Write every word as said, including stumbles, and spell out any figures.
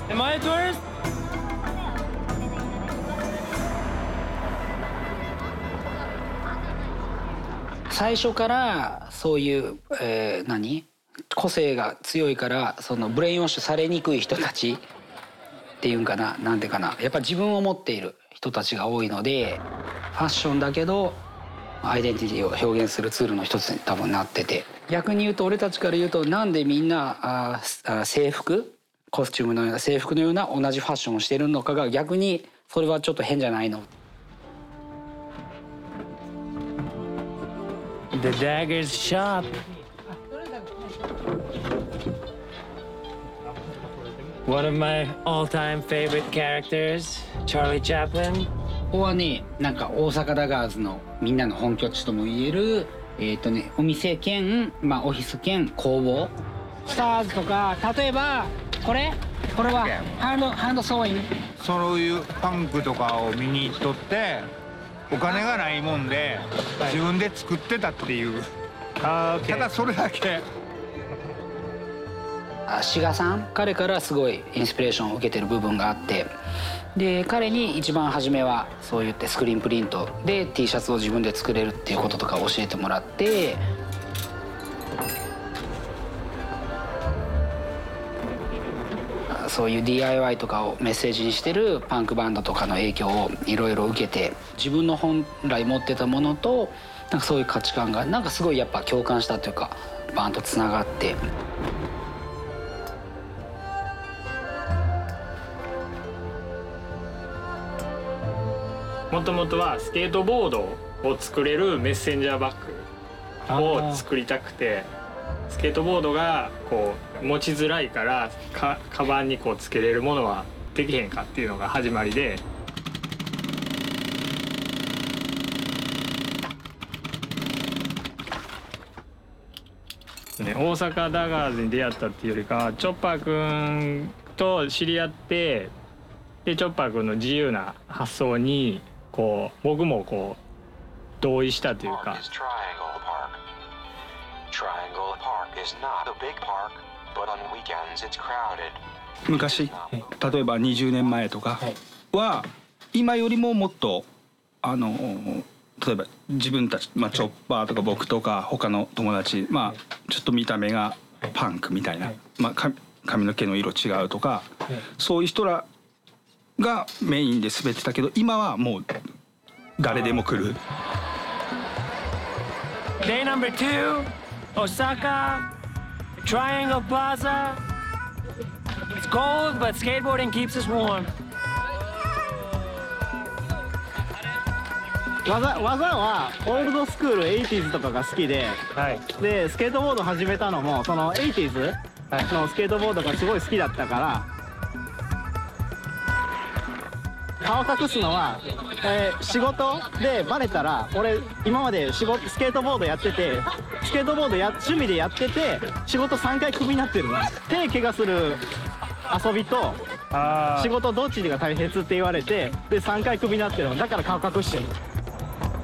Am I a tourist? 最初からそういう、えー、何個性が強いからそのブレインウォッシュされにくい人たちっていうんかな、なんていうかな、やっぱ自分を持っている人たちが多いので、ファッションだけどアイデンティティを表現するツールの一つに多分なってて、逆に言うと俺たちから言うと、なんでみんなああ制服コスチュームのような制服のような同じファッションをしてるのかが、逆にそれはちょっと変じゃないの。 The Dagger's Shop. One of my all-time favorite characters, Charlie Chaplin. ここはね、なんか大阪ダガーズのみんなの本拠地ともいえる、えっとね、お店兼、まあ、オフィス兼工房。スターズとか、例えばこれこれはハンドハンドソーイング。 そういうパンクとかを見に行っとって、お金がないもんで自分で作ってたっていう、ただそれだけ。 志賀さん、彼からすごいインスピレーションを受けてる部分があって、で彼に一番初めはそう言ってスクリーンプリントで T シャツを自分で作れるっていうこととか教えてもらって、そういう ディーアイワイ とかをメッセージにしてるパンクバンドとかの影響をいろいろ受けて、自分の本来持ってたものとなんかそういう価値観がなんかすごいやっぱ共感したというか、バンとつながって。 もともとはスケートボードを作れるメッセンジャーバッグを作りたくて、スケートボードがこう持ちづらいからかカバンにこうつけれるものはできへんかっていうのが始まりで、ね、大阪ダガーズに出会ったっていうよりか、チョッパーくんと知り合って、でチョッパーくんの自由な発想にこう僕もこう同意したというか。 昔、例えばにじゅうねんまえとかは今よりももっとあの例えば自分たち、まあ、チョッパーとか僕とか他の友達、まあちょっと見た目がパンクみたいな、まあ、髪の毛の色違うとか、そういう人らがメインで滑ってたけど、今はもう誰でも来る。 Day number two, Osaka, Triangle Plaza. It's cold, but skateboarding keeps us warm. 技, 技はオールドスクールエイティーズとかが好きで、 はい、 でスケートボード始めたのもそのエイティーズのスケートボードがすごい好きだったから、顔隠すのは、えー、仕事でバレたら、俺今まで仕事スケートボードやってて、スケートボードや趣味でやってて仕事さんかいクビになってるの。手怪我する遊びと仕事どっちが大切って言われて、でさんかいクビになってるの。だから顔隠してるの。